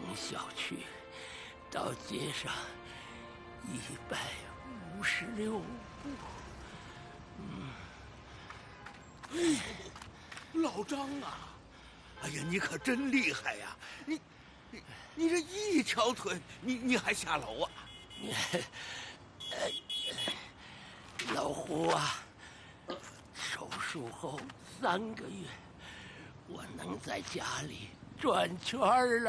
小区到街上156步。 老张啊，哎呀，你可真厉害呀！你这一条腿，你还下楼啊？ 老胡啊，手术后3个月，我能在家里转圈了。